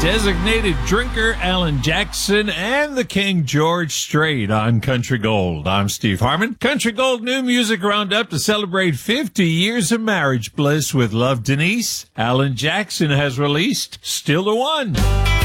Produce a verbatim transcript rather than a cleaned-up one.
Designated Drinker Alan Jackson and the King George Strait on Country Gold. I'm Steve Harmon. Country Gold New Music Roundup to celebrate fifty years of marriage bliss with Love Denise. Alan Jackson has released Still the One.